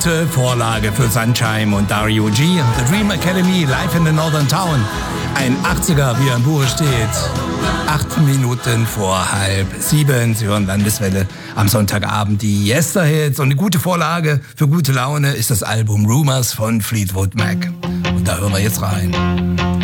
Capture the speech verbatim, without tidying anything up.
gute Vorlage für Sunshine und Dario G. The Dream Academy, live in the Northern Town. Ein achtziger, wie er im Buche steht. Acht Minuten vor halb sieben. Sie hören Landeswelle am Sonntagabend die Yesterhits. Und eine gute Vorlage für gute Laune ist das Album Rumors von Fleetwood Mac. Und da hören wir jetzt rein.